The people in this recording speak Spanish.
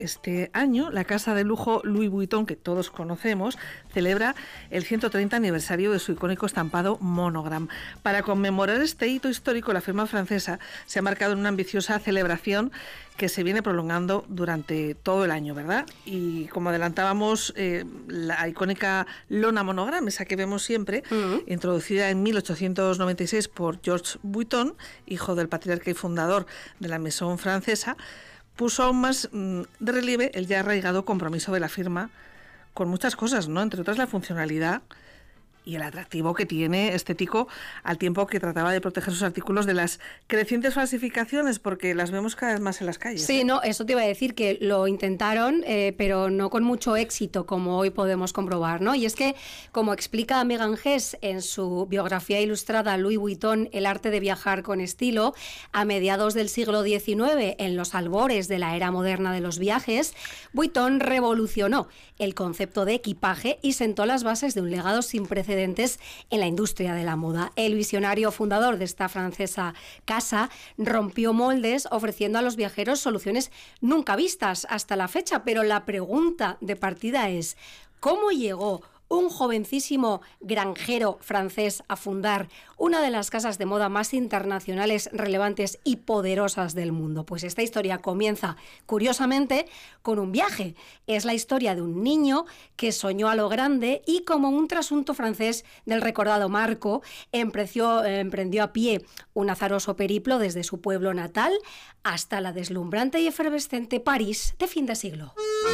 Este año, la casa de lujo Louis Vuitton, que todos conocemos, celebra el 130 aniversario de su icónico estampado Monogram. Para conmemorar este hito histórico, la firma francesa se ha marcado en una ambiciosa celebración que se viene prolongando durante todo el año, ¿verdad? Y como adelantábamos, la icónica lona Monogram, esa que vemos siempre, introducida en 1896 por Georges Vuitton, hijo del patriarca y fundador de la Maison francesa, puso aún más de relieve el ya arraigado compromiso de la firma con muchas cosas, ¿no? Entre otras la funcionalidad y el atractivo que tiene estético, al tiempo que trataba de proteger sus artículos de las crecientes falsificaciones, porque las vemos cada vez más en las calles. Sí, no, eso te iba a decir, que lo intentaron, pero no con mucho éxito, como hoy podemos comprobar, ¿no? Y es que, como explica Megan Hess en su biografía ilustrada Louis Vuitton, el arte de viajar con estilo, a mediados del siglo XIX, en los albores de la era moderna de los viajes, Vuitton revolucionó el concepto de equipaje y sentó las bases de un legado sin precedentes en la industria de la moda. El visionario fundador de esta francesa casa rompió moldes ofreciendo a los viajeros soluciones nunca vistas hasta la fecha, pero la pregunta de partida es: ¿cómo llegó un jovencísimo granjero francés a fundar una de las casas de moda más internacionales, relevantes y poderosas del mundo? Pues esta historia comienza, curiosamente, con un viaje. Es la historia de un niño que soñó a lo grande y, como un trasunto francés del recordado Marco, emprendió a pie un azaroso periplo desde su pueblo natal hasta la deslumbrante y efervescente París de fin de siglo.